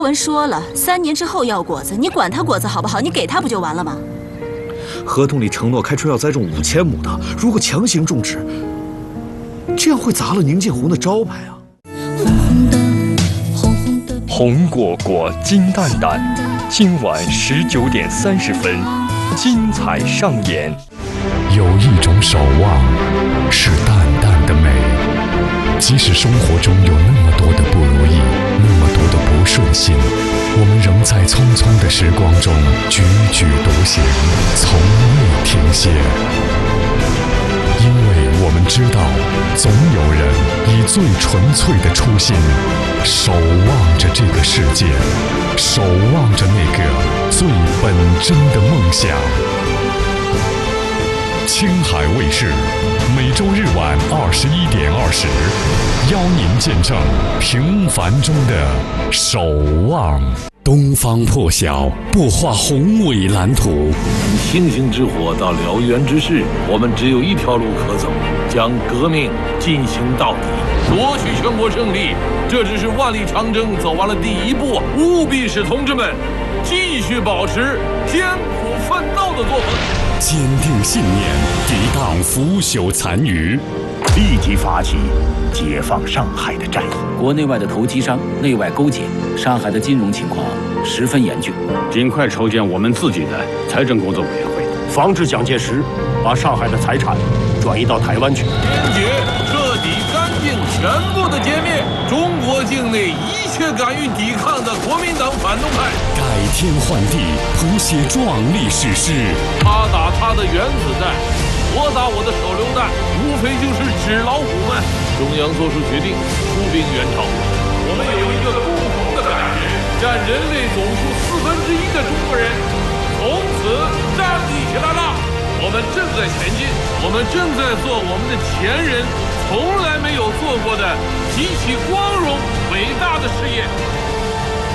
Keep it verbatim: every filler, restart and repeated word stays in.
文说了，三年之后要果子，你管他果子好不好？你给他不就完了吗？ 合同里承诺开春要栽种五千亩的，如果强行种植，这样会砸了宁晋红的招牌啊！ 红果果，金蛋蛋，今晚十九点三十分，精彩上演。 有一种守望，是淡淡的美。即使生活中有那么多的不如意，那么多的不顺心，我们仍在匆匆的时光中踽踽独行，从未停歇。因为我们知道，总有人以最纯粹的初心，守望着这个世界，守望着那个最本真的梦想。青海卫视每周日晚二十一点二十，邀您见证平凡中的守望。东方破晓，不画宏伟蓝图。 星星之火到燎原之势，我们只有一条路可走，将革命进行到底，夺取全国胜利。这只是万里长征走完了第一步，务必使同志们继续保持艰苦奋斗的作风。 坚定信念，抵挡腐朽残余， 立即发起解放上海的战役。 国内外的投机商内外勾结，上海的金融情况十分严峻。 尽快筹建我们自己的财政工作委员会，防止蒋介石把上海的财产转移到台湾去。 坚决、彻底、干净、全部的歼灭中国境内一切敢于抵抗的国民党反动派， 改天换地，谱写壮丽史诗。 他打他的原子弹，我打我的手榴弹，无非就是纸老虎们。中央做出决定，出兵援朝。我们有一个共同的感觉，占人类总数四分之一的中国人从此站立起来了。我们正在前进，我们正在做我们的前人从来没有做过的极其光荣伟大的事业。